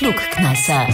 Klugkneisser.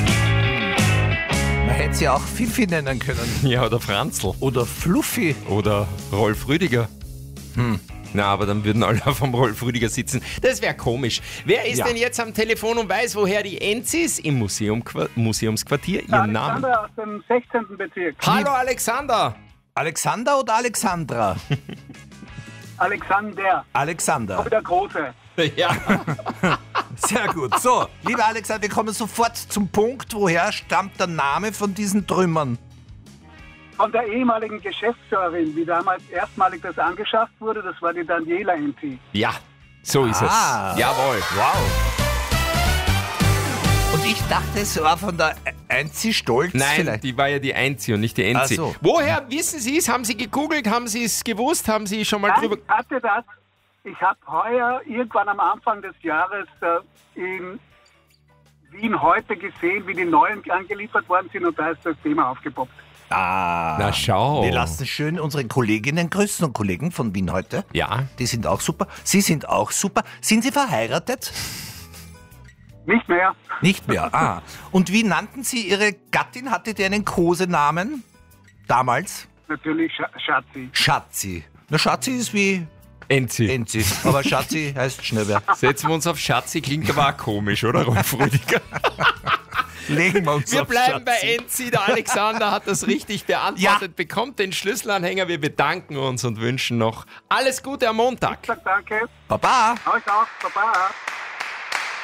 Man hätte sie auch Fifi nennen können. Ja, oder Franzl. Oder Fluffy. Oder Rolf Rüdiger. Na, aber dann würden alle vom Rolf Rüdiger sitzen. Das wäre komisch. Wer ist denn jetzt am Telefon und weiß, woher die Enz im Museumsquartier ihren Namen? Alexander aus dem 16. Bezirk. Hallo Alexander! Alexander oder Alexandra? Alexander. Alexander. Aber der Große. Ja. Sehr gut. So, lieber Alexander, wir kommen sofort zum Punkt. Woher stammt der Name von diesen Trümmern? Von der ehemaligen Geschäftsführerin, wie damals erstmalig das angeschafft wurde, das war die Daniela Enzi. Ja, so ist es. Jawohl. Wow. Und ich dachte, es war von der Enzi Stolz. Nein, vielleicht. die war ja die Enzi und nicht die Enzi. Ach so. Woher wissen Sie es? Haben Sie gegoogelt? Haben Sie es gewusst? Haben Sie schon mal Nein, drüber... ich hatte das. Ich habe heuer irgendwann am Anfang des Jahres in Wien heute gesehen, wie die neuen angeliefert worden sind und da ist das Thema aufgepoppt. Na schau. Wir lassen schön unsere Kolleginnen grüßen und Kollegen von Wien heute. Ja. Die sind auch super. Sie sind auch super. Sind Sie verheiratet? Nicht mehr. Nicht mehr. Und wie nannten Sie Ihre Gattin? Hatte die einen Kosenamen? Damals? Natürlich Schatzi. Schatzi. Na, Schatzi ist wie Enzi. Enzi. Aber Schatzi heißt Schnöber. Setzen wir uns auf Schatzi, klingt aber auch komisch, oder Rolf Rüdiger? Legen wir uns Wir auf bleiben bei Schatzi. Enzi. Der Alexander hat das richtig beantwortet, bekommt den Schlüsselanhänger. Wir bedanken uns und wünschen noch alles Gute am Montag. Danke. Baba. Euch auch. Baba.